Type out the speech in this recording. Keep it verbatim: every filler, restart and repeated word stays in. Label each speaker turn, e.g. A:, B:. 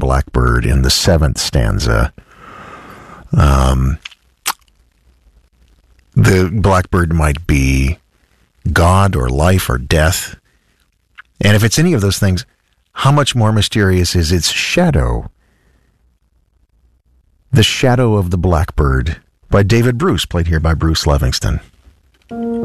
A: blackbird in the seventh stanza. Um, the blackbird might be God or life or death. And if it's any of those things, how much more mysterious is its shadow? The Shadow of the Blackbird by David Bruce, played here by Bruce Livingston.